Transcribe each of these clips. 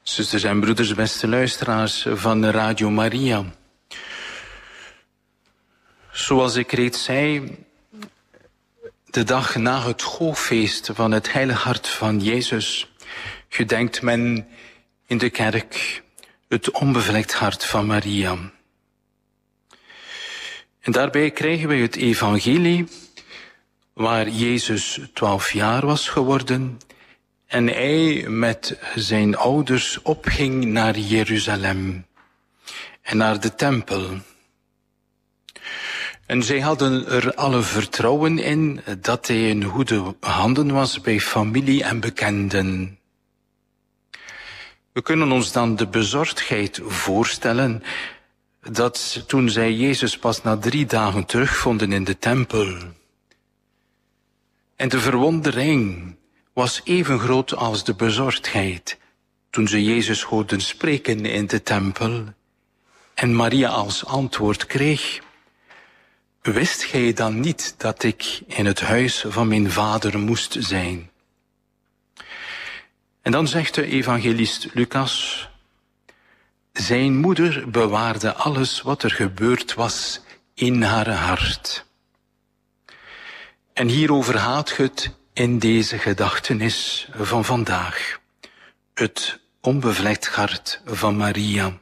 Zusters en broeders, beste luisteraars van Radio Maria. Zoals ik reeds zei, de dag na het Gooffeest van het Heilige Hart van Jezus gedenkt men in de kerk het onbevlekt hart van Maria. En daarbij krijgen wij het evangelie waar Jezus 12 jaar was geworden en hij met zijn ouders opging naar Jeruzalem en naar de tempel. En zij hadden er alle vertrouwen in dat hij in goede handen was bij familie en bekenden. We kunnen ons dan de bezorgdheid voorstellen dat toen zij Jezus pas na 3 dagen terugvonden in de tempel. En de verwondering was even groot als de bezorgdheid toen ze Jezus hoorden spreken in de tempel en Maria als antwoord kreeg: wist gij dan niet dat ik in het huis van mijn vader moest zijn? En dan zegt de evangelist Lucas: zijn moeder bewaarde alles wat er gebeurd was in haar hart. En hierover gaat het in deze gedachtenis van vandaag. Het onbevlekt hart van Maria.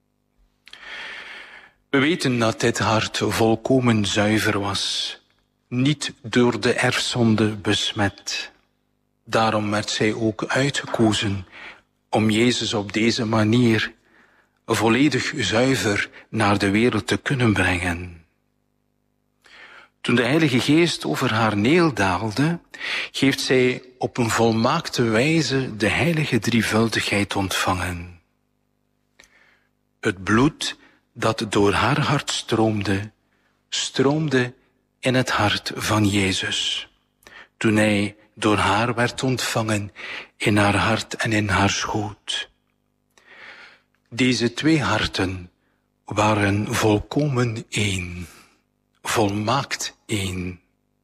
We weten dat dit hart volkomen zuiver was, niet door de erfzonde besmet. Daarom werd zij ook uitgekozen om Jezus op deze manier volledig zuiver naar de wereld te kunnen brengen. Toen de Heilige Geest over haar neerdaalde, heeft zij op een volmaakte wijze de heilige drievuldigheid ontvangen. Het bloed dat door haar hart stroomde in het hart van Jezus, toen hij door haar werd ontvangen in haar hart en in haar schoot. Deze 2 harten waren volkomen één, volmaakt één.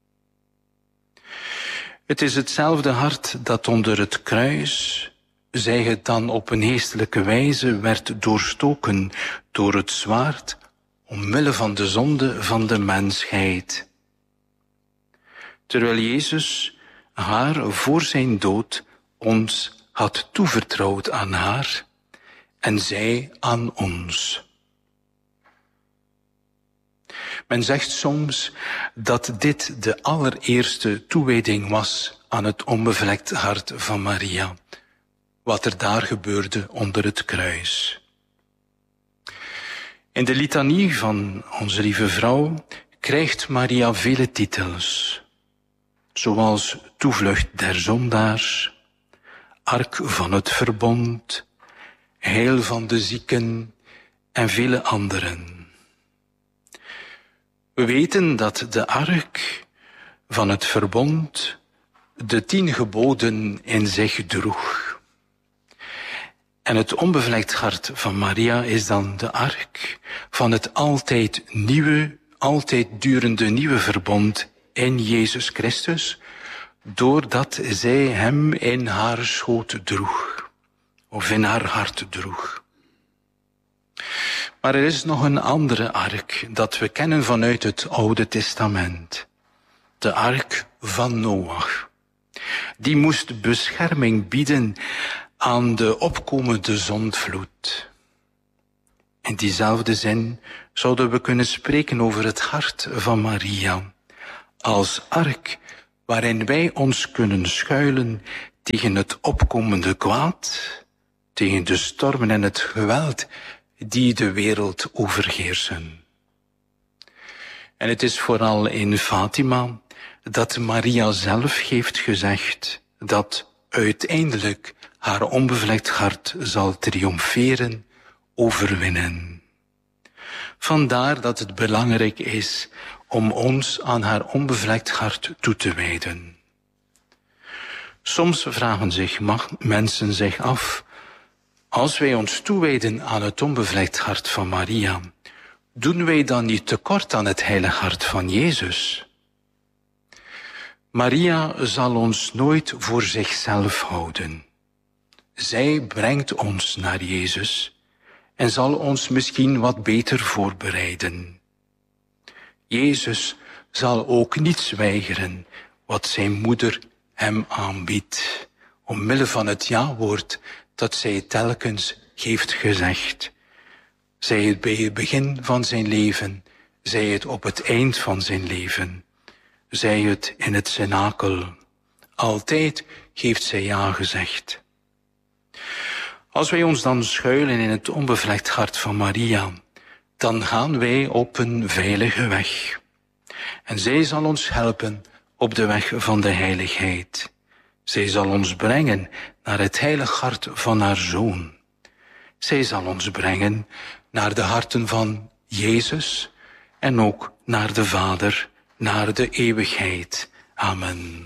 Het is hetzelfde hart dat onder het kruis, zij het dan op een geestelijke wijze, werd doorstoken door het zwaard omwille van de zonde van de mensheid. Terwijl Jezus haar voor zijn dood ons had toevertrouwd aan haar en zij aan ons. Men zegt soms dat dit de allereerste toewijding was aan het onbevlekt hart van Maria, wat er daar gebeurde onder het kruis. In de litanie van onze lieve vrouw krijgt Maria vele titels, zoals toevlucht der zondaars, ark van het verbond, heil van de zieken en vele anderen. We weten dat de ark van het verbond de 10 geboden in zich droeg. En het onbevlekt hart van Maria is dan de ark van het altijd nieuwe, altijd durende nieuwe verbond in Jezus Christus, doordat zij hem in haar schoot droeg, of in haar hart droeg. Maar er is nog een andere ark dat we kennen vanuit het Oude Testament. De ark van Noach. Die moest bescherming bieden aan de opkomende zondvloed. In diezelfde zin zouden we kunnen spreken over het hart van Maria, als ark waarin wij ons kunnen schuilen tegen het opkomende kwaad, tegen de stormen en het geweld die de wereld overheersen. En het is vooral in Fatima dat Maria zelf heeft gezegd dat uiteindelijk haar onbevlekt hart zal triomferen, overwinnen. Vandaar dat het belangrijk is om ons aan haar onbevlekt hart toe te wijden. Soms vragen mensen zich af: als wij ons toewijden aan het onbevlekt hart van Maria, doen wij dan niet tekort aan het heilige hart van Jezus? Maria zal ons nooit voor zichzelf houden. zij brengt ons naar Jezus en zal ons misschien wat beter voorbereiden. Jezus zal ook niet weigeren wat zijn moeder hem aanbiedt, omwille van het ja-woord dat zij telkens heeft gezegd. Zij het bij het begin van zijn leven, zij het op het eind van zijn leven, zij het in het cenakel. Altijd heeft zij ja gezegd. Als wij ons dan schuilen in het onbevlekt hart van Maria, dan gaan wij op een veilige weg. En zij zal ons helpen op de weg van de heiligheid. Zij zal ons brengen naar het heilig hart van haar Zoon. Zij zal ons brengen naar de harten van Jezus en ook naar de Vader, naar de eeuwigheid. Amen.